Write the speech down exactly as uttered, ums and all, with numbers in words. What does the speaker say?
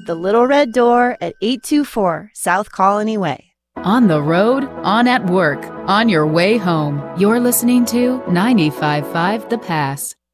The Little Red Door at eight two four South Colony Way. On the road, on at work, on your way home, you're listening to ninety-five point five The Pass.